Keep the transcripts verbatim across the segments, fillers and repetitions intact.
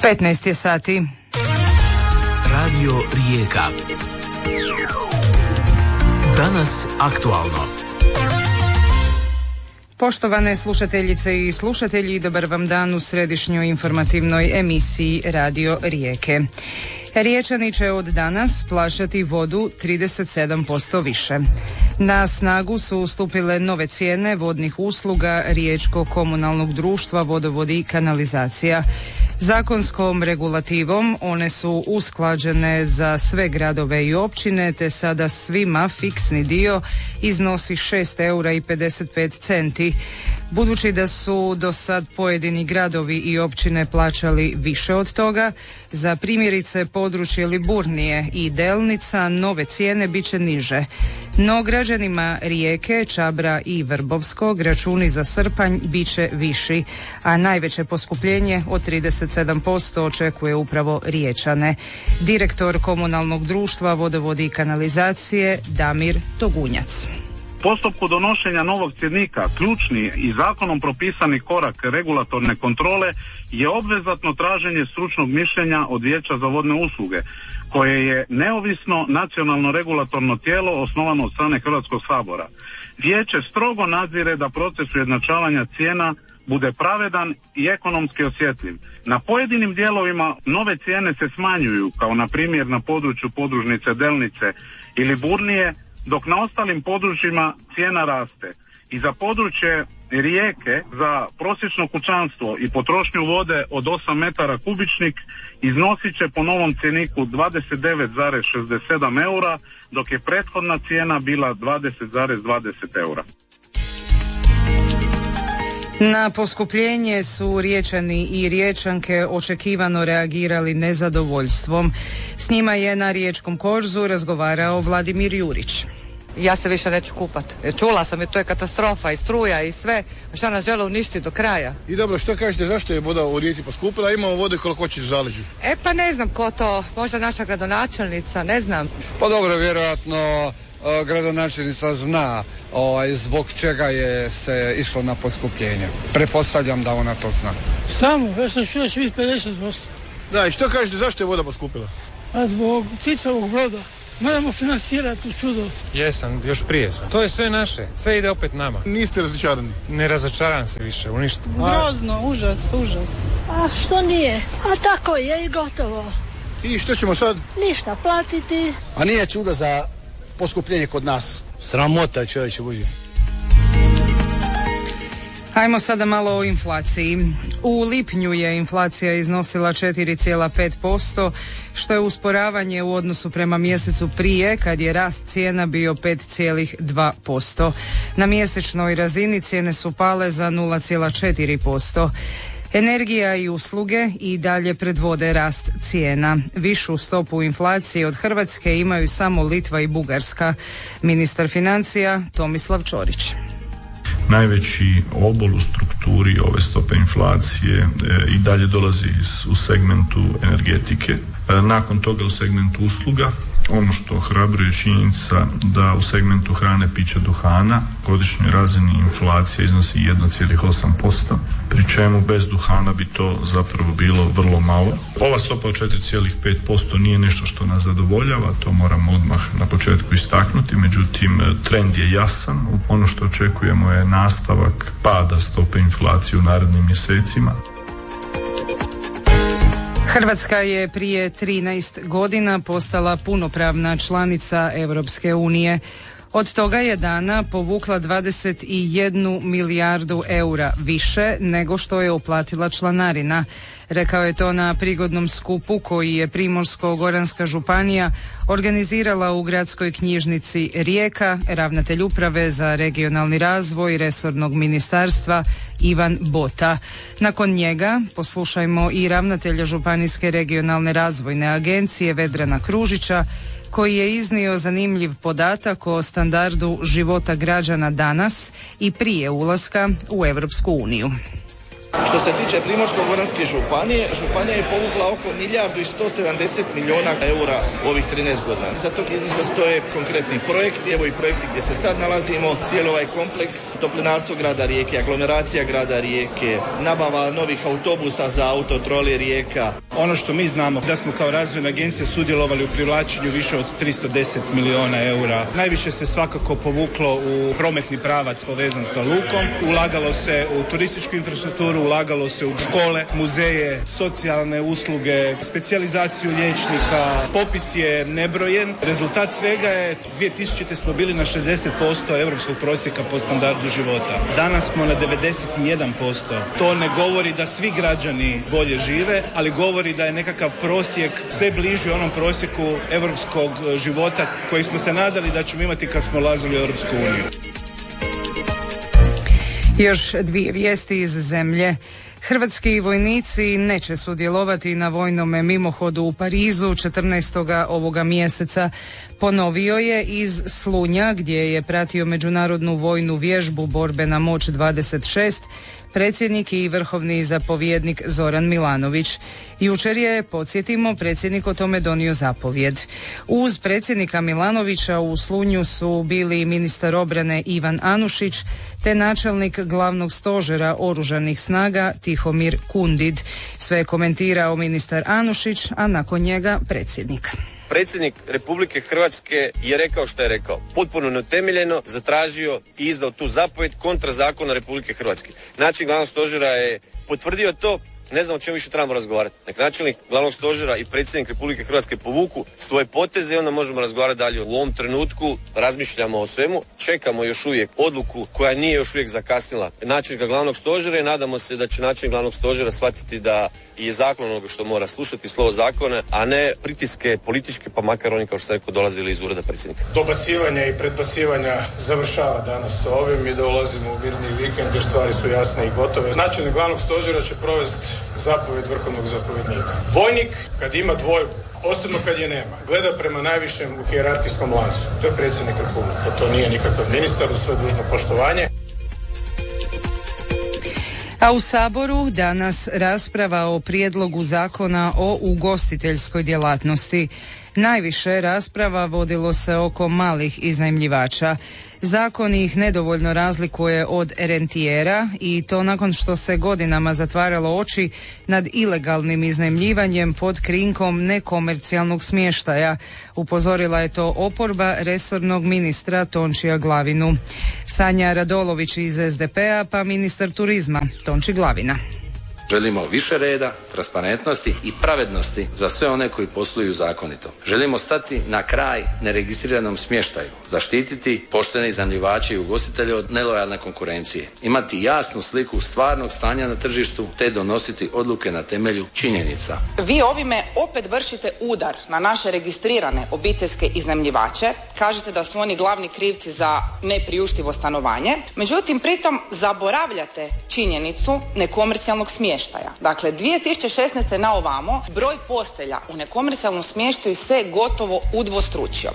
petnaest je sati. Radio Rijeka. Danas aktualno. Poštovane slušateljice i slušatelji, dobar vam dan u središnjoj informativnoj emisiji Radio Rijeke. Riječani će od danas plaćati vodu trideset sedam posto više. Na snagu su stupile nove cijene vodnih usluga Riječkog komunalnog društva Vodovodi i kanalizacija. Zakonskom regulativom one su usklađene za sve gradove i općine, te sada svima fiksni dio iznosi šest eura i pedeset pet centi. Budući da su do sad pojedini gradovi i općine plaćali više od toga, za primjerice područje Liburnije i Delnica nove cijene bit će niže. No građanima Rijeke, Čabra i Vrbovskog računi za srpanj bit će viši, a najveće poskupljenje od trideset sedam posto očekuje upravo Riječane. Direktor komunalnog društva Vodovodi i kanalizacije Damir Togunjac. U postupku donošenja novog cjenika ključni i zakonom propisani korak regulatorne kontrole je obvezatno traženje stručnog mišljenja od Vijeća za vodne usluge, koje je neovisno nacionalno regulatorno tijelo osnovano od strane Hrvatskog sabora. Vijeće strogo nadzire da proces ujednačavanja cijena bude pravedan i ekonomski osjetljiv. Na pojedinim dijelovima nove cijene se smanjuju, kao na primjer na području podružnice Delnice ili Burnije, dok na ostalim područjima cijena raste. I za područje Rijeke za prosječno kućanstvo i potrošnju vode od osam metara kubičnik iznosit će po novom cjeniku dvadeset devet zarez šezdeset sedam eura, dok je prethodna cijena bila dvadeset zarez dvadeset eura. Na poskupljenje su Riječani i Riječanke očekivano reagirali nezadovoljstvom. S njima je na Riječkom korzu razgovarao Vladimir Jurić. Ja se više neću kupat. Čula sam i to je katastrofa i struja i sve. Šta nas žele uništiti do kraja. I dobro, što kažete, zašto je voda u Rijeci poskupila? Imamo vode koliko hoće u zaleđu. E pa ne znam ko to, možda naša gradonačelnica, ne znam. Pa dobro, vjerojatno uh, gradonačelnica zna ovaj, zbog čega je se išlo na poskupljenje. Pretpostavljam da ona to zna. Samo, ja sam čuo svih pedeset posto. Da, i što kažete, zašto je voda poskupila? A zbog Ticovog broda. Moramo financirati čudo. Jesam, još prije sam. To je sve naše, sve ide opet nama. Niste razočarani? Ne razočaram se više, u ništa. Grozno, užas, užas. A što nije? A tako je i gotovo. I što ćemo sad? Ništa, platiti. A nije čudo za poskupljenje kod nas. Sramota, čovječe Božji. Ajmo sada malo o inflaciji. U lipnju je inflacija iznosila četiri zarez pet posto, što je usporavanje u odnosu prema mjesecu prije, kad je rast cijena bio pet zarez dva posto. Na mjesečnoj razini cijene su pale za nula zarez četiri posto. Energija i usluge i dalje predvode rast cijena. Višu stopu inflacije od Hrvatske imaju samo Litva i Bugarska. Ministar financija Tomislav Ćorić. Najveći obol u strukturi ove stope inflacije e, i dalje dolazi iz, u segmentu energetike. E, nakon toga u segmentu usluga. Ono što ohrabruje činjenica da u segmentu hrane, pića, duhana godišnjoj razini inflacija iznosi jedan zarez osam posto, pri čemu bez duhana bi to zapravo bilo vrlo malo. Ova stopa od četiri zarez pet posto nije nešto što nas zadovoljava, to moramo odmah na početku istaknuti, međutim trend je jasan. Ono što očekujemo je nastavak pada stope inflacije u narednim mjesecima. Hrvatska je prije trinaest godina postala punopravna članica Europske unije. Od toga je dana povukla dvadeset jednu milijardu eura više nego što je uplatila članarina. Rekao je to na prigodnom skupu koji je Primorsko-goranska županija organizirala u gradskoj knjižnici Rijeka, ravnatelj uprave za regionalni razvoj resornog ministarstva Ivan Bota. Nakon njega poslušajmo i ravnatelja Županijske regionalne razvojne agencije Vedrana Kružića, koji je iznio zanimljiv podatak o standardu života građana danas i prije ulaska u Europsku uniju. Što se tiče Primorsko-goranske županije, županija je povukla oko milijardu i sto sedamdeset milijuna eura ovih trinaest godina. Za tog iznosa stoje konkretni projekti, evo i projekti gdje se sad nalazimo, cijeli ovaj kompleks, toplinarstvo grada Rijeke, aglomeracija grada Rijeke, nabava novih autobusa za autotroli Rijeka. Ono što mi znamo, da smo kao razvojna agencija sudjelovali u privlačenju više od tristo deset milijuna eura. Najviše se svakako povuklo u prometni pravac povezan sa lukom, ulagalo se u turističku infrastrukturu, ulagalo se u škole, muzeje, socijalne usluge, specijalizaciju liječnika. Popis je nebrojen. Rezultat svega je dvije tisućite smo bili na šezdeset posto europskog prosjeka po standardu života. Danas smo na devedeset jedan posto. To ne govori da svi građani bolje žive, ali govori da je nekakav prosjek sve bliži onom prosjeku europskog života koji smo se nadali da ćemo imati kad smo ulazili u Europsku uniju. Još dvije vijesti iz zemlje. Hrvatski vojnici neće sudjelovati na vojnome mimohodu u Parizu četrnaestog ovoga mjeseca. Ponovio je iz Slunja, gdje je pratio međunarodnu vojnu vježbu Borbena moć dvadeset šest, predsjednik i vrhovni zapovjednik Zoran Milanović. Jučer je, podsjetimo, predsjednik o tome donio zapovjed. Uz predsjednika Milanovića u Slunju su bili ministar obrane Ivan Anušić te načelnik glavnog stožera oružanih snaga Tihomir Kundid. Sve je komentirao ministar Anušić, a nakon njega predsjednik. Predsjednik Republike Hrvatske je rekao što je rekao. Potpuno neutemeljeno zatražio i izdao tu zapovjed kontra zakona Republike Hrvatske. Načelnik glavnog stožera je potvrdio to. Ne znam o čemu više trebamo razgovarati. Nek načelnik glavnog stožera i predsjednik Republike Hrvatske povuku svoje poteze i onda možemo razgovarati dalje. U ovom trenutku razmišljamo o svemu, čekamo još uvijek odluku koja nije još uvijek zakasnila načelnika glavnog stožera i nadamo se da će načelnik glavnog stožera shvatiti da je zakon onoga što mora slušati, slovo zakona, a ne pritiske političke, pa makar oni kao što sam rekao dolazili iz ureda predsjednika. Dobacivanja i predbacivanja završava danas sa ovim i da ulazimo u mirni vikend jer stvari su jasne i gotove. Načelnik glavnog stožera će provesti zapovjed vrhovnog zapovjednika. Vojnik kad ima dvojbu, posebno kad je nema, gleda prema najvišem u hijerarhijskom lancu. To je predsjednik Republike, to nije nikakav ministar, uz sve dužno poštovanje. A u Saboru danas rasprava o prijedlogu zakona o ugostiteljskoj djelatnosti. Najviše rasprava vodilo se oko malih iznajmljivača. Zakon ih nedovoljno razlikuje od rentijera i to nakon što se godinama zatvaralo oči nad ilegalnim iznajmljivanjem pod krinkom nekomercijalnog smještaja. Upozorila je to oporba resornog ministra Tončija Glavinu. Sanja Radolović iz es de pe a pa ministar turizma Tonči Glavina. Želimo više reda, transparentnosti i pravednosti za sve one koji posluju zakonito. Želimo stati na kraj neregistriranom smještaju, zaštititi poštene iznajmljivače i ugostitelje od nelojalne konkurencije, imati jasnu sliku stvarnog stanja na tržištu te donositi odluke na temelju činjenica. Vi ovime opet vršite udar na naše registrirane obiteljske iznajmljivače, kažete da su oni glavni krivci za nepriuštivo stanovanje, međutim pritom zaboravljate činjenicu nekomercijalnog smještaja. Dakle, dvije tisuće šesnaeste na ovamo broj postelja u nekomercijalnom smještaju se gotovo udvostručio.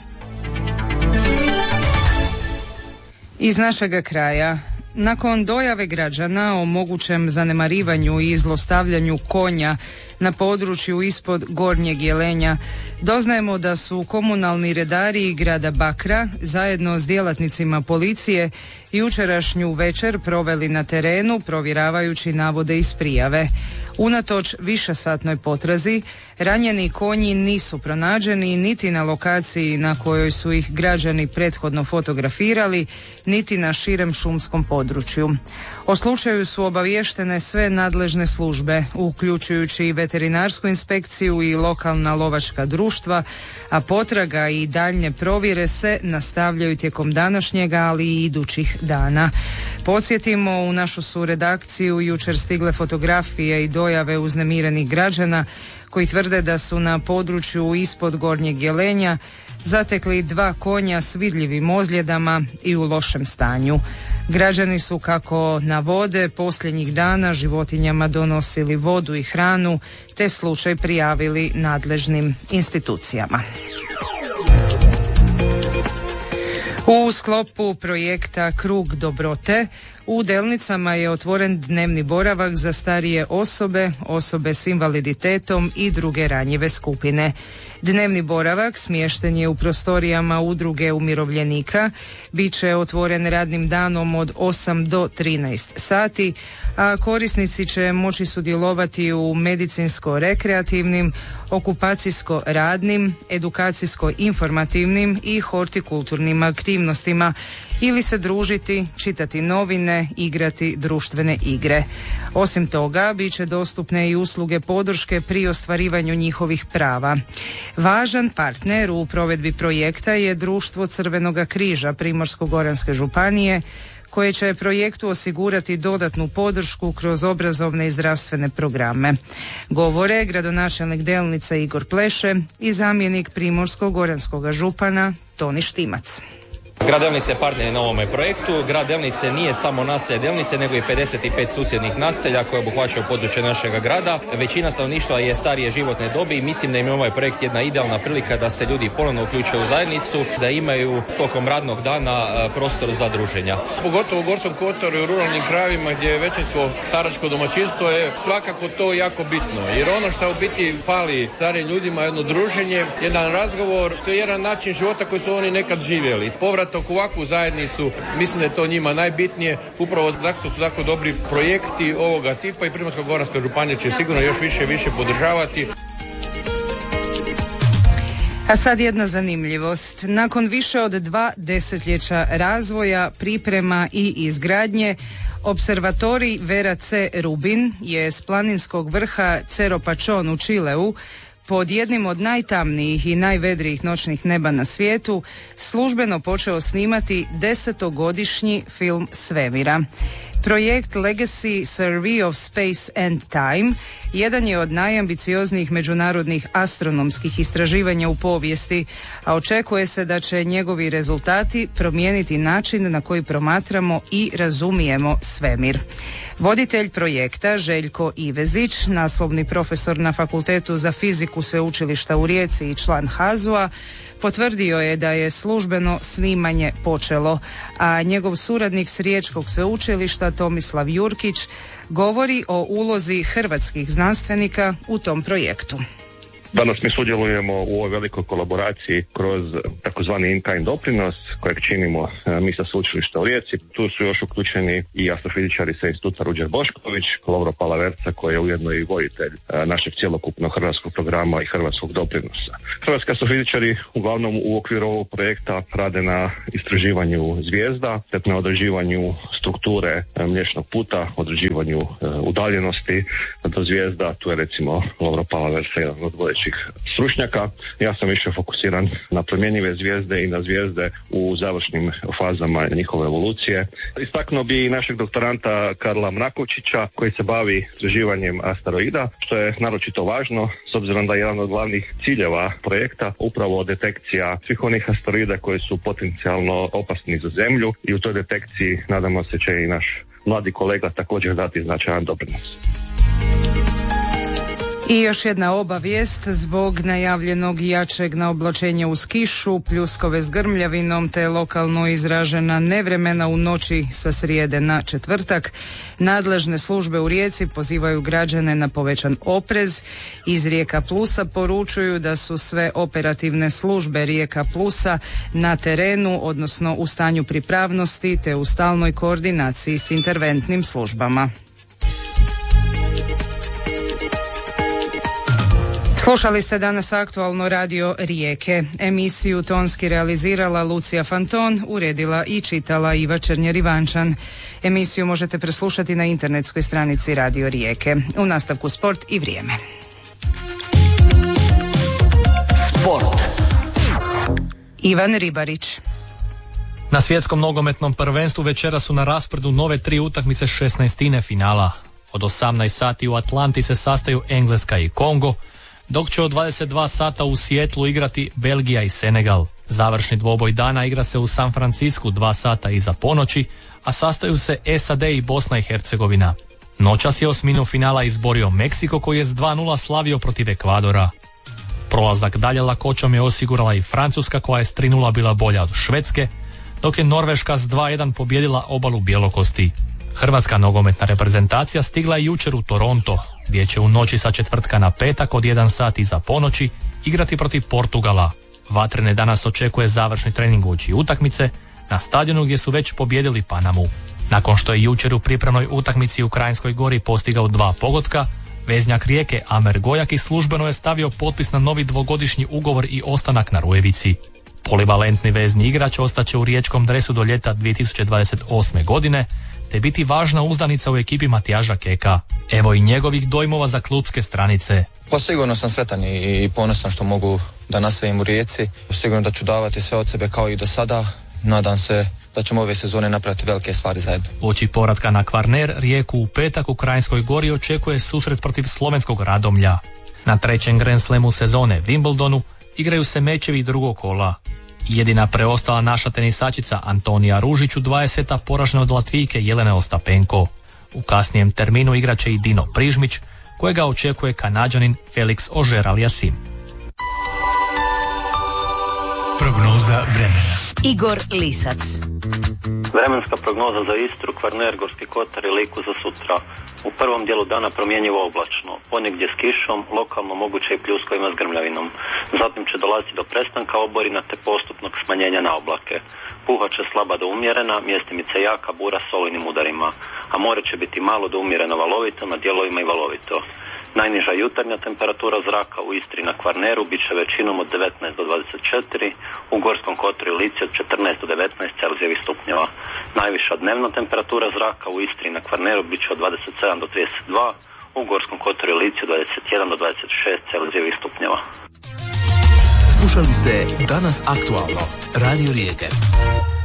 Iz našega kraja. Nakon dojave građana o mogućem zanemarivanju i zlostavljanju konja na području ispod Gornjeg Jelenja, doznajemo da su komunalni redari grada Bakra zajedno s djelatnicima policije jučerašnju večer proveli na terenu provjeravajući navode iz prijave. Unatoč višesatnoj potrazi, ranjeni konji nisu pronađeni niti na lokaciji na kojoj su ih građani prethodno fotografirali, niti na širem šumskom području. O slučaju su obaviještene sve nadležne službe, uključujući i veterinarsku inspekciju i lokalna lovačka društva, a potraga i daljnje provjere se nastavljaju tijekom današnjega, ali i idućih dana. Podsjetimo, u našu su redakciju jučer stigle fotografije i dojave uznemirenih građana koji tvrde da su na području ispod Gornjeg Jelenja zatekli dva konja s vidljivim ozljedama i u lošem stanju. Građani su, kako navode, posljednjih dana životinjama donosili vodu i hranu, te slučaj prijavili nadležnim institucijama. U sklopu projekta Krug dobrote U Delnicama je otvoren dnevni boravak za starije osobe, osobe s invaliditetom i druge ranjive skupine. Dnevni boravak smješten je u prostorijama udruge umirovljenika, bit će otvoren radnim danom od osam do trinaest sati, a korisnici će moći sudjelovati u medicinsko-rekreativnim, okupacijsko-radnim, edukacijsko-informativnim i hortikulturnim aktivnostima ili se družiti, čitati novine, igrati društvene igre. Osim toga, bit će dostupne i usluge podrške pri ostvarivanju njihovih prava. Važan partner u provedbi projekta je Društvo Crvenoga križa Primorsko-goranske županije, koje će projektu osigurati dodatnu podršku kroz obrazovne i zdravstvene programe. Govore gradonačelnik Delnica Igor Pleše i zamjenik Primorsko-goranskog župana Toni Štimac. Grad Delnice je partner na ovome projektu. Grad Delnice nije samo naselje Delnice, nego i pedeset pet susjednih naselja koje obuhvaćaju područje našega grada. Većina stanovništva je starije životne dobi i mislim da im je ovaj projekt jedna idealna prilika da se ljudi ponovno uključe u zajednicu, da imaju tokom radnog dana prostor za druženja. Pogotovo u Gorskom kotaru i u ruralnim krajevima gdje je većinsko staračko domaćinstvo je svakako to jako bitno. Jer ono što u biti fali starijim ljudima jedno druženje, jedan razgovor, to je jedan način života koji su oni nekad živjeli. Povratak u ovakvu zajednicu, mislim da je to njima najbitnije, upravo zato su tako dobri projekti ovoga tipa i Primorsko-goranska županija će sigurno još više i više podržavati. A sad jedna zanimljivost. Nakon više od dva desetljeća razvoja, priprema i izgradnje, observatorij Vera C. Rubin je s planinskog vrha Cerro Pachón u Čileu pod jednim od najtamnijih i najvedrijih noćnih neba na svijetu službeno počeo snimati desetogodišnji film svemira. Projekt Legacy Survey of Space and Time jedan je od najambicioznijih međunarodnih astronomskih istraživanja u povijesti, a očekuje se da će njegovi rezultati promijeniti način na koji promatramo i razumijemo svemir. Voditelj projekta Željko Ivezić, naslovni profesor na Fakultetu za fiziku Sveučilišta u Rijeci i član HAZU-a, potvrdio je da je službeno snimanje počelo, a njegov suradnik s Riječkog sveučilišta Tomislav Jurkić govori o ulozi hrvatskih znanstvenika u tom projektu. Danas mi sudjelujemo u ovoj velikoj kolaboraciji kroz takozvani in-kind doprinos kojeg činimo mi sa sveučilišta u Rijeci. Tu su još uključeni i astrofizičari sa instituta Ruđer Bošković, Lovro Palaverca koji je ujedno i voditelj našeg cjelokupnog hrvatskog programa i hrvatskog doprinosa. Hrvatski astrofizičari uglavnom u okviru ovog projekta rade na istraživanju zvijezda, te na određivanju strukture Mliječnog puta, određivanju udaljenosti do zvijezda. Tu je recimo Lovro Palaverca jedan od vodećih stručnjaka. Ja sam više fokusiran na promjenjive zvijezde i na zvijezde u završnim fazama njihove evolucije. Istaknuo bi i našeg doktoranta Karla Mrakovčića koji se bavi istraživanjem asteroida, što je naročito važno s obzirom da je jedan od glavnih ciljeva projekta upravo detekcija svih onih asteroida koji su potencijalno opasni za Zemlju i u toj detekciji nadamo se će i naš mladi kolega također dati značajan doprinos. I još jedna obavijest, zbog najavljenog jačeg naoblačenja uz kišu, pljuskove s grmljavinom te lokalno izražena nevremena u noći sa srijede na četvrtak, nadležne službe u Rijeci pozivaju građane na povećan oprez. Iz Rijeka Plusa poručuju da su sve operativne službe Rijeka Plusa na terenu, odnosno u stanju pripravnosti te u stalnoj koordinaciji s interventnim službama. Slušali ste danas aktualno radio Rijeke. Emisiju tonski realizirala Lucija Fanton, uredila i čitala Iva Černjer-Ivančan. Emisiju možete preslušati na internetskoj stranici Radio Rijeke. U nastavku sport i vrijeme. Sport. Ivan Ribarić. Na svjetskom nogometnom prvenstvu večera su na raspredu nove tri utakmice šesnaestine finala. Od osamnaest sati u Atlanti se sastaju Engleska i Kongo, dok će od dvadeset dva sata u Sijetlu igrati Belgija i Senegal. Završni dvoboj dana igra se u San Francisku dva sata iza ponoći, a sastaju se S A D i Bosna i Hercegovina. Noćas je osminu finala izborio Meksiko koji je s dva nula slavio protiv Ekvadora. Prolazak dalje lakoćom je osigurala i Francuska koja je s tri nula bila bolja od Švedske, dok je Norveška s dva jedan pobijedila obalu Bjelokosti. Hrvatska nogometna reprezentacija stigla je jučer u Toronto, gdje će u noći sa četvrtka na petak od jedan sat iza ponoći igrati protiv Portugala. Vatrene danas očekuje završni trening uoči utakmice na stadionu gdje su već pobijedili Panamu. Nakon što je jučer u pripremnoj utakmici u Kranjskoj Gori postigao dva pogotka, veznjak Rijeke Amer Gojaki službeno je stavio potpis na novi dvogodišnji ugovor i ostanak na Rujevici. Polivalentni vezni igrač ostaće u riječkom dresu do ljeta dvije tisuće dvadeset osme. godine, te biti važna uzdanica u ekipi Matijaža Keka. Evo i njegovih dojmova za klubske stranice. Pa sigurno sam sretan i ponosan što mogu da nastavim u Rijeci. Sigurno da ću davati sve od sebe kao i do sada. Nadam se da ćemo ove sezone napraviti velike stvari zajedno. Uoči povratka na Kvarner, Rijeku u petak u Kranjskoj Gori očekuje susret protiv slovenskog Radomlja. Na trećem Grand Slamu sezone Wimbledonu igraju se mečevi drugog kola. Jedina preostala naša tenisačica Antonija Ružić u dvadeset seta poražena od Latvijke Jelene Ostapenko. U kasnijem terminu igraće i Dino Prižmić, kojega očekuje Kanađanin Felix Auger-Aliassime. Prognoza vremena. Igor Lisac. Vremenska prognoza za Istru, Kvarner, Gorski kotar i Liku za sutra. U prvom dijelu dana promjenjivo oblačno, ponegdje s kišom, lokalno moguće i pljuskovima s grmljavinom. Zatim će dolaziti do prestanka oborina te postupnog smanjenja na oblake. Puhat će slaba do umjerena, mjestimice jaka bura s olujnim udarima, a more će biti malo do umjereno valovito, na dijelovima i valovito. Najniža jutarnja temperatura zraka u Istri na Kvarneru bit će većinom od devetnaest do dvadeset četiri, u Gorskom kotaru i Lici od četrnaest do devetnaest celzijevih stupnjeva. Najviša dnevna temperatura zraka u Istri na Kvarneru bit će od dvadeset sedam do trideset dva, u Gorskom kotaru i Lici od dvadeset jedan do dvadeset šest celzijevih stupnjeva. Slušali ste Danas aktualno, Radio Rijeke.